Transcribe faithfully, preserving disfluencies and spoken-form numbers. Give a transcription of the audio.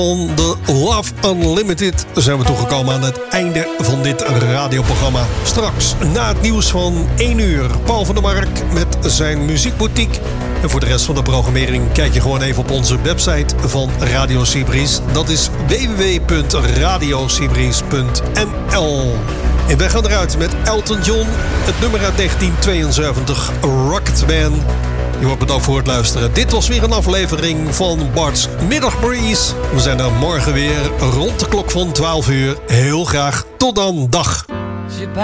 On the Love Unlimited zijn we toegekomen aan het einde van dit radioprogramma. Straks na het nieuws van één uur Paul van der Mark met zijn muziekboutique. En voor de rest van de programmering kijk je gewoon even op onze website van Radio Sibris. Dat is w w w punt radio sibris punt n l. En wij gaan eruit met Elton John, het nummer uit negentien tweeënzeventig, Rocketman. Je wordt bedankt voor het luisteren. Dit was weer een aflevering van Bart's Middagbreeze. We zijn er morgen weer rond de klok van twaalf uur. Heel graag tot dan. Dag.